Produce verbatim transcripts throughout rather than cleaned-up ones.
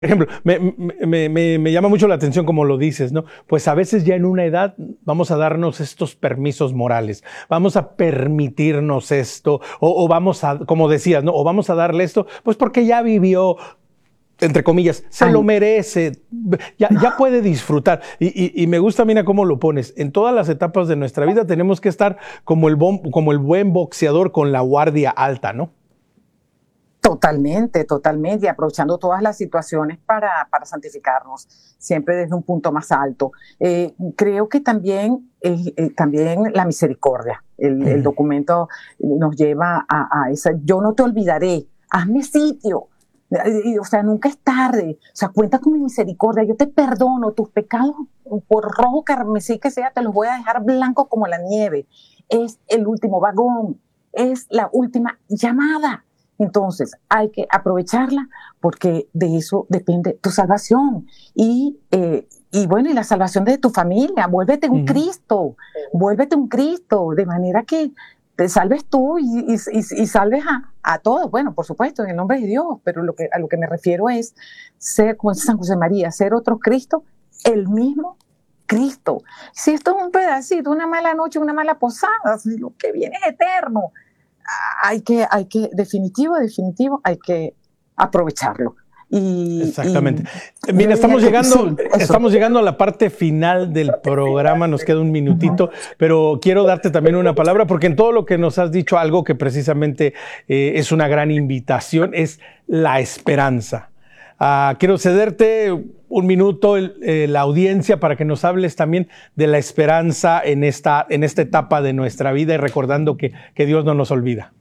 ejemplo, me, me, me, me llama mucho la atención como lo dices, ¿no? Pues a veces ya en una edad vamos a darnos estos permisos morales, vamos a permitirnos esto, o, o vamos a, como decías, ¿no? O vamos a darle esto, pues porque ya vivió, entre comillas, se Ay, lo merece, ya, ya puede disfrutar. Y, y, y me gusta, mira cómo lo pones. En todas las etapas de nuestra vida tenemos que estar como el, bom, como el buen boxeador con la guardia alta, ¿no? totalmente, totalmente, y aprovechando todas las situaciones para, para santificarnos, siempre desde un punto más alto. Eh, creo que también, eh, eh, también la misericordia, el, el Uh-huh. documento nos lleva a, a esa, yo no te olvidaré, hazme sitio. O sea, nunca es tarde. O sea, cuenta con mi misericordia. Yo te perdono tus pecados, por rojo carmesí que sea, te los voy a dejar blancos como la nieve. Es el último vagón, es la última llamada. Entonces, hay que aprovecharla porque de eso depende tu salvación. Y, eh, y bueno, y la salvación de tu familia. Vuélvete un Uh-huh. Cristo, vuélvete un Cristo, de manera que te salves tú y, y, y, y salves a, a todos. Bueno, por supuesto, en el nombre de Dios, pero lo que, a lo que me refiero es ser, como dice San José María, ser otro Cristo, el mismo Cristo. Si esto es un pedacito, una mala noche, una mala posada, lo que viene es eterno. Hay que, hay que, definitivo, definitivo, hay que aprovecharlo. Y, Exactamente. y Mira, estamos llegando, sí, estamos llegando a la parte final del programa, nos queda un minutito, uh-huh. pero quiero darte también una palabra, porque en todo lo que nos has dicho, algo que precisamente eh, es una gran invitación, es la esperanza. Uh, quiero cederte un minuto el, eh, la audiencia para que nos hables también de la esperanza en esta, en esta etapa de nuestra vida y recordando que, que Dios no nos olvida.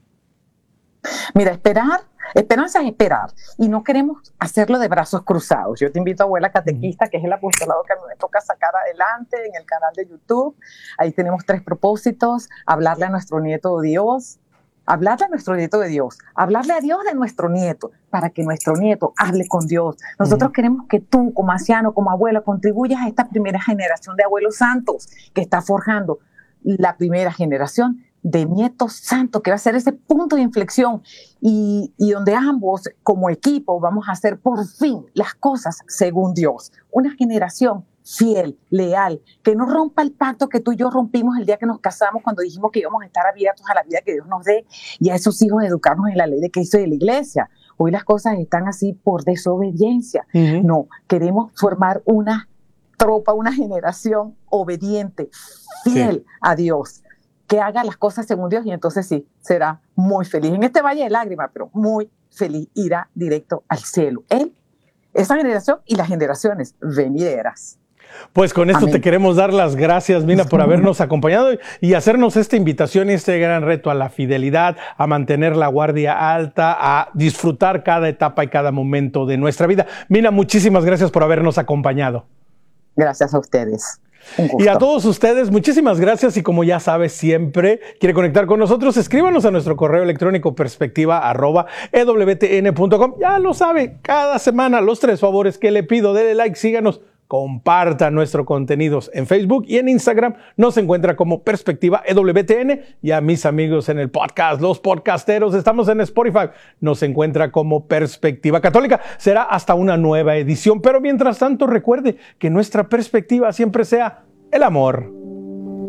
Mira, esperar, esperanza es esperar y no queremos hacerlo de brazos cruzados. Yo te invito a Abuela Catequista, que es el apostolado que a mí me toca sacar adelante en el canal de YouTube. Ahí tenemos tres propósitos: hablarle a nuestro nieto de Dios, hablarle a nuestro nieto de Dios, hablarle a Dios de nuestro nieto, para que nuestro nieto hable con Dios. Nosotros uh-huh. queremos que tú, como anciano, como abuela, contribuyas a esta primera generación de abuelos santos que está forjando la primera generación de nietos santos, que va a ser ese punto de inflexión y, y donde ambos, como equipo, vamos a hacer por fin las cosas según Dios. Una generación fiel, leal, que no rompa el pacto que tú y yo rompimos el día que nos casamos, cuando dijimos que íbamos a estar abiertos a la vida que Dios nos dé y a esos hijos educarnos en la ley de Cristo y de la iglesia. Hoy las cosas están así por desobediencia. Uh-huh. No, queremos formar una tropa, una generación obediente, fiel sí. a Dios, que haga las cosas según Dios, y entonces sí, será muy feliz. En este valle de lágrimas, pero muy feliz, irá directo al cielo. Él, esa generación y las generaciones venideras. Pues con esto Amén. Te queremos dar las gracias, Mina, por habernos acompañado y hacernos esta invitación y este gran reto a la fidelidad, a mantener la guardia alta, a disfrutar cada etapa y cada momento de nuestra vida. Mina, muchísimas gracias por habernos acompañado. Gracias a ustedes. Y a todos ustedes, muchísimas gracias, y como ya sabes, siempre quiere conectar con nosotros, escríbanos a nuestro correo electrónico perspectiva arroba e w t n punto com. Ya lo sabe, cada semana los tres favores que le pido: dele like, síganos, compartan nuestro contenido en Facebook y en Instagram. Nos encuentra como Perspectiva E W T N, y a mis amigos en el podcast, los podcasteros, estamos en Spotify, nos encuentra como Perspectiva Católica. Será hasta una nueva edición, pero mientras tanto recuerde que nuestra perspectiva siempre sea el amor.